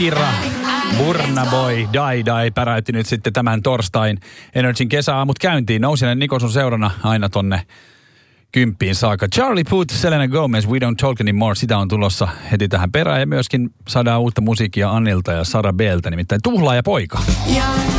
Shakira, Burna Boy, Die päräytti nyt sitten tämän torstain Energyn kesäaamut käyntiin. Nousinen Niko sun seurana aina tonne 10 saakka. Charlie Puth, Selena Gomez, We Don't Talk Anymore, sitä on tulossa heti tähän perään. Ja myöskin saadaan uutta musiikkia Annilta ja Sara B:ltä, nimittäin Tuhlaaja poika.